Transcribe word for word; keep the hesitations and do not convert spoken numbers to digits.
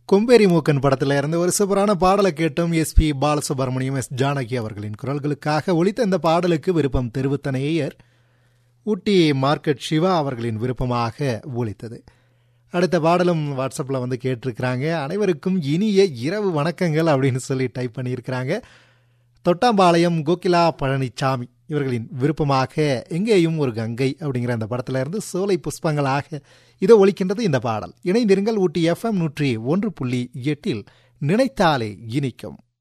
கொம்பேரி மூக்கன் படத்தில் இருந்து ஒரு சூப்பரான பாடலை கேட்டோம். S B Balasubramaniam, S Janaki அவர்களின் குரல்களுக்காக ஒலித்த இந்த பாடலுக்கு விருப்பம் தெரிவித்த நேயர் ஊட்டி மார்க்கெட் சிவா அவர்களின் விருப்பமாக ஒலித்தது. அடுத்த பாடலும் வாட்ஸ்அப்பில் வந்து கேட்டிருக்கிறாங்க. அனைவருக்கும் இனிய இரவு வணக்கங்கள் அப்படின்னு சொல்லி டைப் பண்ணியிருக்கிறாங்க. தொட்டாம்பாளையம் கோகிலா பழனிசாமி இவர்களின் விருப்பமாக எங்கேயும் ஒரு கங்கை அப்படிங்கிற அந்த படத்தில் இருந்து சோலை புஷ்பங்களாக இதோ ஒலிக்கின்றது இந்த பாடல். இணைந்திருங்கள் ஊட்டி எஃப்எம் நூற்றி ஒன்று புள்ளி எட்டில் நினைத்தாலே இனிக்கும்.